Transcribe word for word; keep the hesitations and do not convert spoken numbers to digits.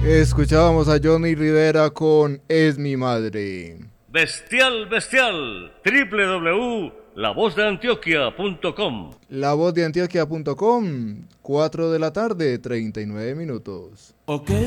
Escuchábamos a Johnny Rivera con Es mi madre. Bestial, bestial. doble u doble u doble u punto la voz de antioquia punto com. la voz de antioquia punto com, cuatro de la tarde, treinta y nueve minutos. Ok.